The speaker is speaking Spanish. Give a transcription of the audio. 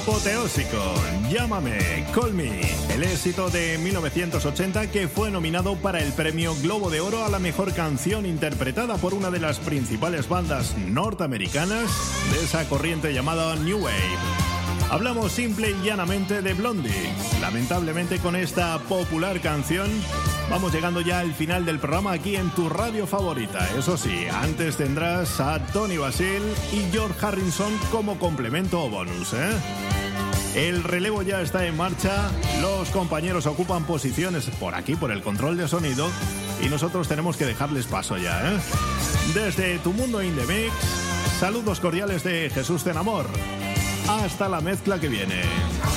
Apoteósico, Llámame, Call Me, el éxito de 1980 que fue nominado para el premio Globo de Oro a la mejor canción interpretada por una de las principales bandas norteamericanas de esa corriente llamada New Wave. Hablamos simple y llanamente de Blondie. Lamentablemente con esta popular canción vamos llegando ya al final del programa aquí en tu radio favorita. Eso sí, antes tendrás a Tony Basil y George Harrison como complemento o bonus, ¿eh? El relevo ya está en marcha, los compañeros ocupan posiciones por aquí, por el control de sonido, y nosotros tenemos que dejarles paso ya, ¿eh? Desde Tu Mundo in the Mix, saludos cordiales de Jesús Tenamor. Hasta la mezcla que viene.